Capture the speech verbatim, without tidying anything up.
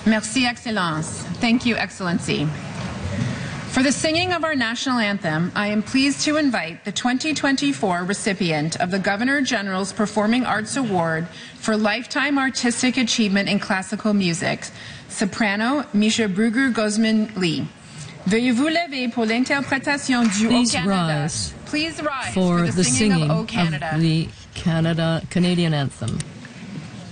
Merci, Excellence. Thank you, Excellency. For the singing of our national anthem, I am pleased to invite the twenty twenty-four recipient of the Governor General's Performing Arts Award for Lifetime Artistic Achievement in Classical Music, soprano Misha Bruger Gozman Lee. Veuillez-vous lever pour l'interprétation du Please O Canada. rise Please rise for, for the, the singing, singing of O Canada. of the Canada Canadian anthem.